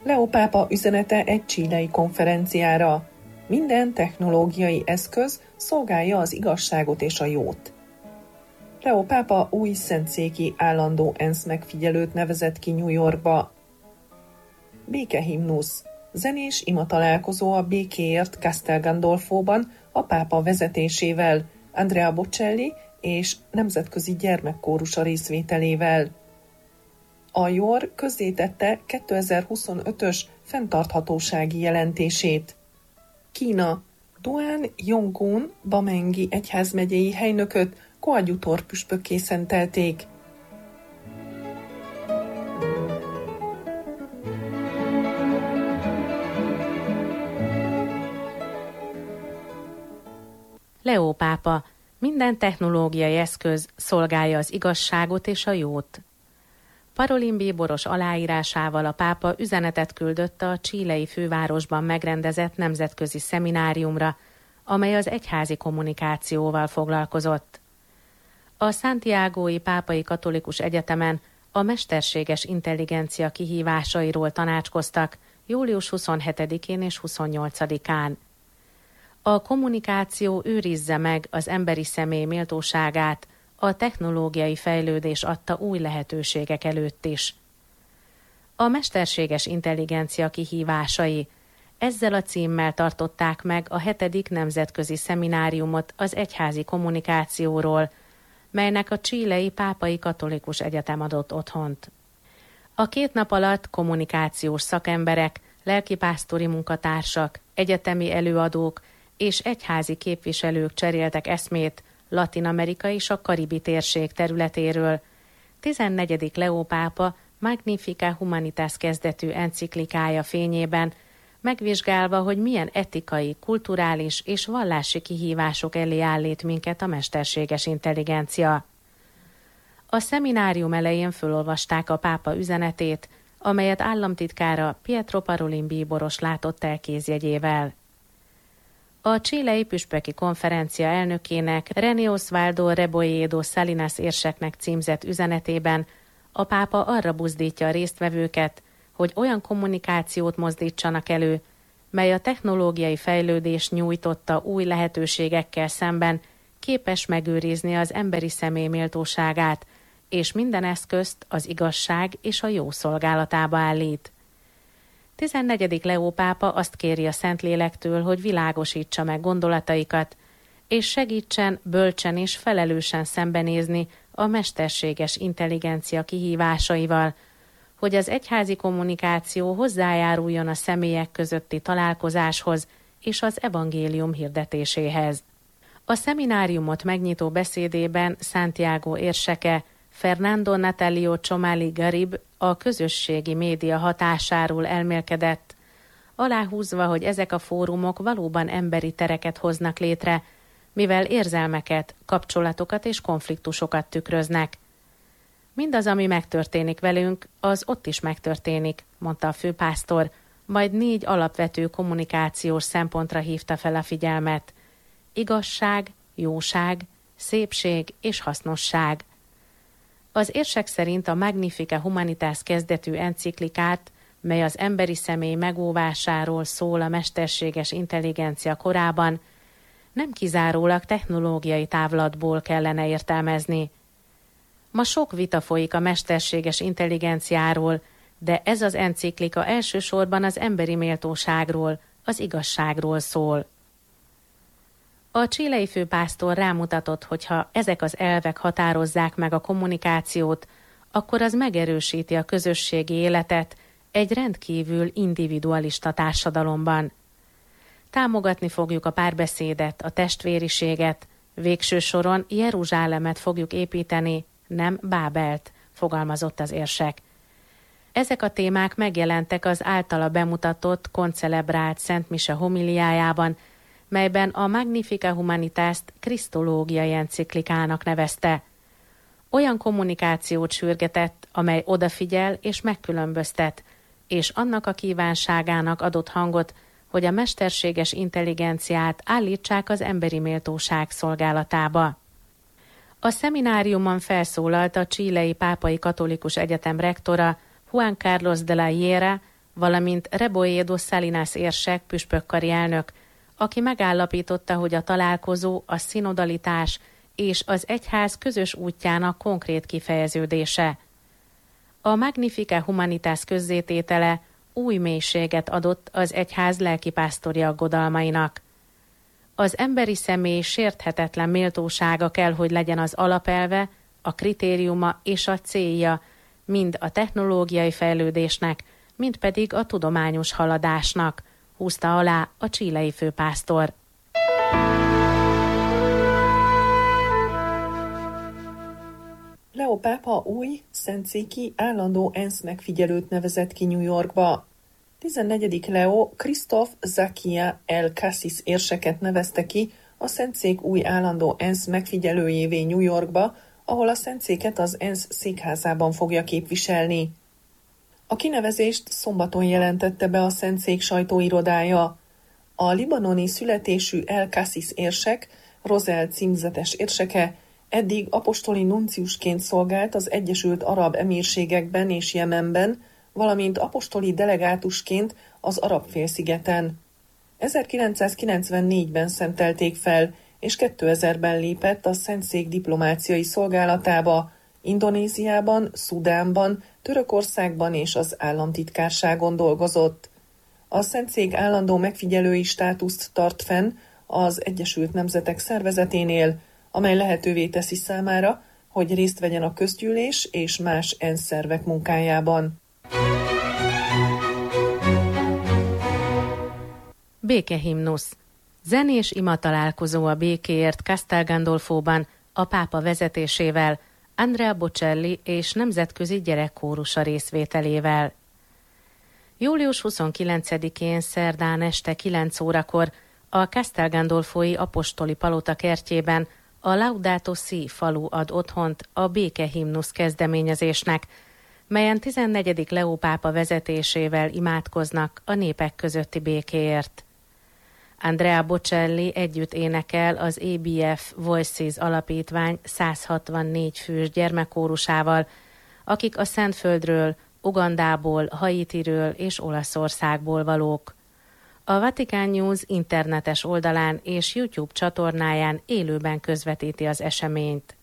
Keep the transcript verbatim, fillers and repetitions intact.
Leó pápa üzenete egy chilei konferenciára. Minden technológiai eszköz szolgálja az igazságot és a jót. Leó pápa új szentszéki állandó ENSZ megfigyelőt nevezett ki New Yorkba. Békehimnusz. Zenés imatalálkozó a békéért Castel Gandolfóban a pápa vezetésével, Andrea Bocelli és nemzetközi gyermekkórusa részvételével. A jor közzétette kétezer-huszonötös fenntarthatósági jelentését. Kína. Duan Yonggun Bamengi egyházmegyei helynököt koadjutor püspökké szentelték. Leó pápa. Minden technológiai eszköz szolgálja az igazságot és a jót. Parolin bíboros aláírásával a pápa üzenetet küldött a chilei fővárosban megrendezett nemzetközi szemináriumra, amely az egyházi kommunikációval foglalkozott. A Santiagói Pápai Katolikus Egyetemen a mesterséges intelligencia kihívásairól tanácskoztak július huszonhetedikén és huszonnyolcadikán. A kommunikáció őrizze meg az emberi személy méltóságát, a technológiai fejlődés adta új lehetőségek előtt is. A mesterséges intelligencia kihívásai. Ezzel a címmel tartották meg a hetedik nemzetközi szemináriumot az egyházi kommunikációról, melynek a chilei Pápai Katolikus Egyetem adott otthont. A két nap alatt kommunikációs szakemberek, lelkipásztori munkatársak, egyetemi előadók és egyházi képviselők cseréltek eszmét Latin-Amerika és a Karibi térség területéről. tizennegyedik Leó pápa Magnificat Humanitas kezdetű enciklikája fényében, megvizsgálva, hogy milyen etikai, kulturális és vallási kihívások elé állít minket a mesterséges intelligencia. A szeminárium elején fölolvasták a pápa üzenetét, amelyet államtitkára Pietro Parolin bíboros látott el kézjegyével. A chilei püspöki konferencia elnökének, René Osvaldo Rebolledo Salinas érseknek címzett üzenetében a pápa arra buzdítja a résztvevőket, hogy olyan kommunikációt mozdítsanak elő, mely a technológiai fejlődés nyújtotta új lehetőségekkel szemben képes megőrizni az emberi személy méltóságát, és minden eszközt az igazság és a jó szolgálatába állít. tizennegyedik Leó pápa azt kéri a Szentlélektől, hogy világosítsa meg gondolataikat, és segítsen bölcsen és felelősen szembenézni a mesterséges intelligencia kihívásaival, hogy az egyházi kommunikáció hozzájáruljon a személyek közötti találkozáshoz és az evangélium hirdetéséhez. A szemináriumot megnyitó beszédében Santiago érseke Fernando Natalio Chomali Garib a közösségi média hatásáról elmélkedett, aláhúzva, hogy ezek a fórumok valóban emberi tereket hoznak létre, mivel érzelmeket, kapcsolatokat és konfliktusokat tükröznek. Mindaz, ami megtörténik velünk, az ott is megtörténik, mondta a főpásztor, majd négy alapvető kommunikációs szempontra hívta fel a figyelmet. Igazság, jóság, szépség és hasznosság. Az érsek szerint a Magnificat Humanitas kezdetű enciklikát, mely az emberi személy megóvásáról szól a mesterséges intelligencia korában, nem kizárólag technológiai távlatból kellene értelmezni. Ma sok vita folyik a mesterséges intelligenciáról, de ez az enciklika elsősorban az emberi méltóságról, az igazságról szól. A chilei főpásztor rámutatott, hogy ha ezek az elvek határozzák meg a kommunikációt, akkor az megerősíti a közösségi életet egy rendkívül individualista társadalomban. Támogatni fogjuk a párbeszédet, a testvériséget, végső soron Jeruzsálemet fogjuk építeni, nem Bábelt, fogalmazott az érsek. Ezek a témák megjelentek az általa bemutatott, koncelebrált Szent Mise homiliájában, melyben a Magnificat Humanitást krisztológiai enciklikának nevezte. Olyan kommunikációt sürgetett, amely odafigyel és megkülönböztet, és annak a kívánságának adott hangot, hogy a mesterséges intelligenciát állítsák az emberi méltóság szolgálatába. A szemináriumon felszólalt a chilei Pápai Katolikus Egyetem rektora, Juan Carlos de la Hiera, valamint Reboredo Salinas érsek, püspökkari elnök, aki megállapította, hogy a találkozó a szinodalitás és az egyház közös útjának konkrét kifejeződése. A Magnificat Humanitas közzététele új mélységet adott az egyház lelkipásztori aggodalmainak. Az emberi személy sérthetetlen méltósága kell, hogy legyen az alapelve, a kritériuma és a célja mind a technológiai fejlődésnek, mind pedig a tudományos haladásnak, húzta alá a chilei főpásztor. Leo pápa új, szentszéki állandó ENSZ megfigyelőt nevezett ki New Yorkba. tizennegyedik Leo Christoph Zakia El Cassis érseket nevezte ki a szentszék új állandó ENSZ megfigyelőjévé New Yorkba, ahol a szentszéket az ENSZ székházában fogja képviselni. A kinevezést szombaton jelentette be a szentszék sajtóirodája. A libanoni születésű El Cassis érsek, Rosel címzetes érseke, eddig apostoli nunciusként szolgált az Egyesült Arab Emírségekben és Jemenben, valamint apostoli delegátusként az Arab-félszigeten. ezerkilencszázkilencvennégyben szentelték fel, és kétezerben lépett a szentszék diplomáciai szolgálatába, Indonéziában, Szudánban, Törökországban és az államtitkárságon dolgozott. A szentszék állandó megfigyelői státuszt tart fenn az Egyesült Nemzetek Szervezeténél, amely lehetővé teszi számára, hogy részt vegyen a közgyűlés és más ENSZ szervek munkájában. Békehimnusz. Zenés ima találkozó a békéért Castel Gandolfóban a pápa vezetésével, Andrea Bocelli és nemzetközi gyerekkórusa részvételével. július huszonkilencedikén szerdán este kilenc órakor a Castel Gandolfói apostoli palota kertjében a Laudato Si falu ad otthont a békehimnusz kezdeményezésnek, melyen tizennegyedik Leó pápa vezetésével imádkoznak a népek közötti békéért. Andrea Bocelli együtt énekel az á bé ef Voices alapítvány száz hatvannégy fős gyermekkórusával, akik a Szentföldről, Ugandából, Haitiről és Olaszországból valók. A Vatican News internetes oldalán és YouTube csatornáján élőben közvetíti az eseményt.